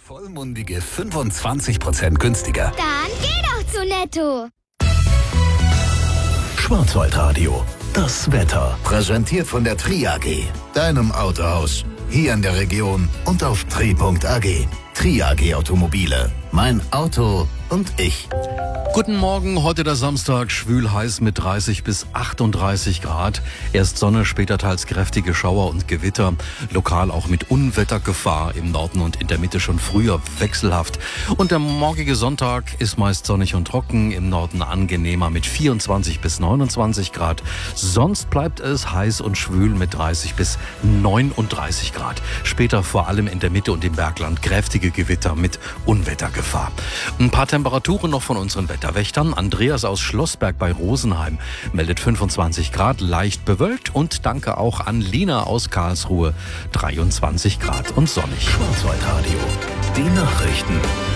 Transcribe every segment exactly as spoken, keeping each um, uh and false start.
Vollmundige fünfundzwanzig Prozent günstiger. Dann geh doch zu Netto. Schwarzwaldradio. Das Wetter. Präsentiert von der Tri A G. Deinem Autohaus. Hier in der Region und auf tri punkt a g. Tri A G Automobile. Mein Auto und ich. Guten Morgen, heute der Samstag, schwül heiß mit dreißig bis achtunddreißig Grad. Erst Sonne, später teils kräftige Schauer und Gewitter. Lokal auch mit Unwettergefahr, im Norden und in der Mitte schon früher wechselhaft. Und der morgige Sonntag ist meist sonnig und trocken, im Norden angenehmer mit vierundzwanzig bis neunundzwanzig Grad. Sonst bleibt es heiß und schwül mit dreißig bis neununddreißig Grad. Später vor allem in der Mitte und im Bergland kräftige Gewitter mit Unwettergefahr. Ein paar Temperaturen noch von unseren Wetterwächtern. Andreas aus Schlossberg bei Rosenheim meldet fünfundzwanzig Grad, leicht bewölkt. Und danke auch an Lina aus Karlsruhe, dreiundzwanzig Grad und sonnig. Schwarzwaldradio. Die Nachrichten.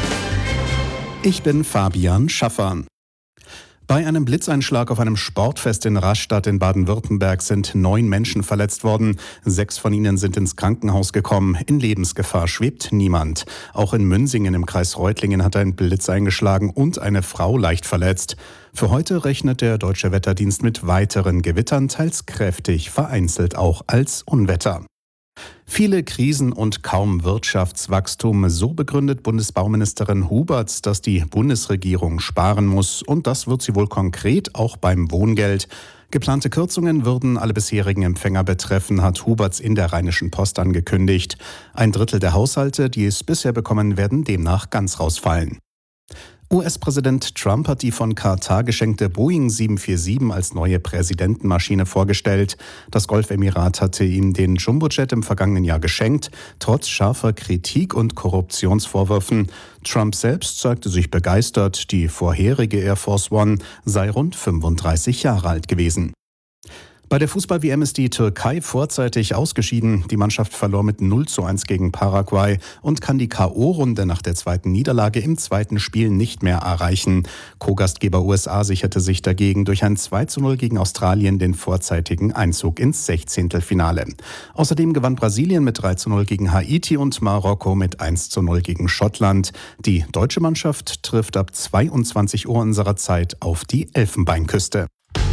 Ich bin Fabian Schaffer. Bei einem Blitzeinschlag auf einem Sportfest in Rastatt in Baden-Württemberg sind neun Menschen verletzt worden. Sechs von ihnen sind ins Krankenhaus gekommen. In Lebensgefahr schwebt niemand. Auch in Münsingen im Kreis Reutlingen hat ein Blitz eingeschlagen und eine Frau leicht verletzt. Für heute rechnet der Deutsche Wetterdienst mit weiteren Gewittern, teils kräftig, vereinzelt auch als Unwetter. Viele Krisen und kaum Wirtschaftswachstum, so begründet Bundesbauministerin Huberts, dass die Bundesregierung sparen muss. Und das wird sie wohl konkret auch beim Wohngeld. Geplante Kürzungen würden alle bisherigen Empfänger betreffen, hat Huberts in der Rheinischen Post angekündigt. Ein Drittel der Haushalte, die es bisher bekommen, werden demnach ganz rausfallen. U S-Präsident Trump hat die von Katar geschenkte Boeing sieben vier sieben als neue Präsidentenmaschine vorgestellt. Das Golfemirat hatte ihm den Jumbojet im vergangenen Jahr geschenkt, trotz scharfer Kritik und Korruptionsvorwürfen. Trump selbst zeigte sich begeistert. Die vorherige Air Force One sei rund fünfunddreißig Jahre alt gewesen. Bei der Fußball-W M ist die Türkei vorzeitig ausgeschieden. Die Mannschaft verlor mit null zu eins gegen Paraguay und kann die K O-Runde nach der zweiten Niederlage im zweiten Spiel nicht mehr erreichen. Co-Gastgeber U S A sicherte sich dagegen durch ein zwei zu null gegen Australien den vorzeitigen Einzug ins Sechzehntelfinale. Außerdem gewann Brasilien mit drei zu null gegen Haiti und Marokko mit eins zu null gegen Schottland. Die deutsche Mannschaft trifft ab zweiundzwanzig Uhr unserer Zeit auf die Elfenbeinküste.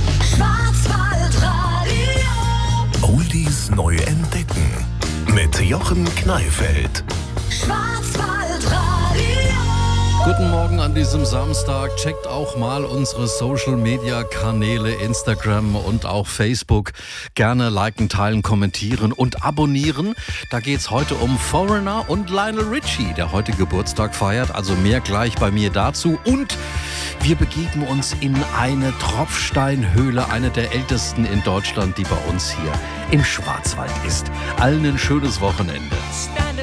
Oldies neu entdecken. Mit Jochen Kneifeld. Guten Morgen an diesem Samstag. Checkt auch mal unsere Social-Media-Kanäle, Instagram und auch Facebook. Gerne liken, teilen, kommentieren und abonnieren. Da geht's heute um Foreigner und Lionel Richie, der heute Geburtstag feiert. Also mehr gleich bei mir dazu. Und wir begeben uns in eine Tropfsteinhöhle, eine der ältesten in Deutschland, die bei uns hier im Schwarzwald ist. Allen ein schönes Wochenende.